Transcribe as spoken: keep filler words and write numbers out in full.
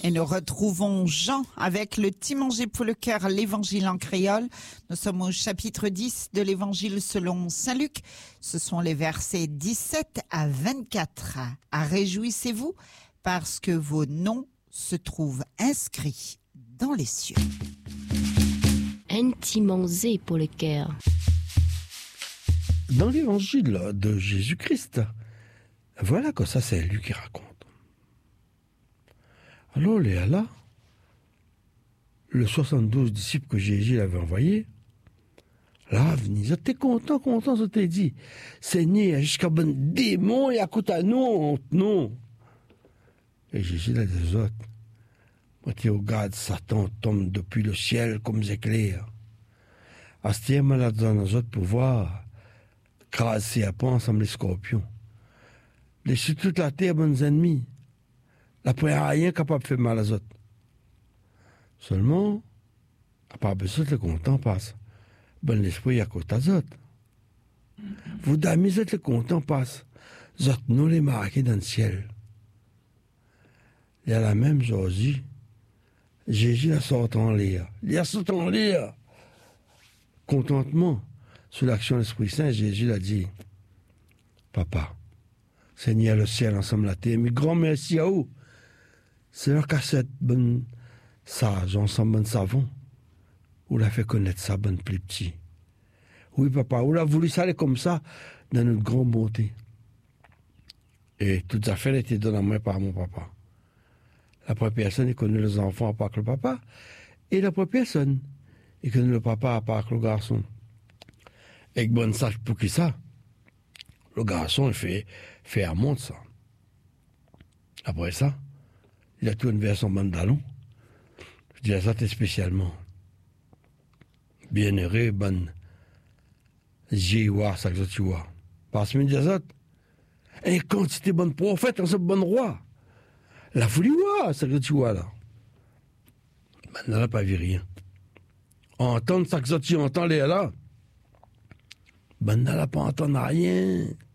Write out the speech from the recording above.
Et nous retrouvons Jean avec le petit manger pour le cœur, l'évangile en créole. Nous sommes au chapitre dix de l'évangile selon saint Luc. Ce sont les versets dix-sept à vingt-quatre. Ah, réjouissez-vous parce que vos noms se trouvent inscrits dans les cieux. Un petit manger pour le cœur. Dans l'évangile de Jésus-Christ, voilà que ça c'est lui qui raconte. Alors, Léa, là, le soixante-douze disciples que Jésus avait envoyés, là, venez, ils étaient contents, contents, ils t'ai dit, Seigneur, jusqu'à bon démon, et à côté à nous, non. Et Jésus a dit aux autres, moi, tu regardes, Satan tombe depuis le ciel comme des éclairs. À ce moment là, dans nos autres pouvoirs, crasser à pas ensemble les scorpions. Laissez toute la terre, bons ennemis. La première rien capable de faire mal aux autres. Seulement, à part besoin de content passe. Bon l'esprit à côté des autres. Vous d'amis êtes le content passe. Vous autres nous les marqués dans le ciel. Il y a la même chose. Jésus la sort en l'air. Il a sorti en l'air. Contentement. Sous l'action de l'Esprit Saint, Jésus a dit, Papa, Seigneur le ciel ensemble la terre, mais grand merci à vous. C'est leur cassette bonne sage, ensemble bon savon. Ou l'a fait connaître ça bonne plus petit. Oui, papa, ou l'a voulu ça aller comme ça dans notre grande bonté. Et toutes les affaires étaient données à moi par mon papa. La première personne, il connaît les enfants à part que le papa. Et la première personne, il connaît le papa à part que le garçon. Et que bonne sage pour qui ça? Le garçon, il fait, fait à monte ça. Après ça, il a tourné vers son pantalon. Je dis à ça, t'es spécialement. Bien heureux, bonne. J'ai voir ça que tu vois. Parce que je dis à ça, et quand c'était bon prophète, on se bon roi. La folie voir ça que tu vois là. Maintenant, là, pas vu rien. Entendre ça que tu entends là, ben, elle n'a pas entendu rien.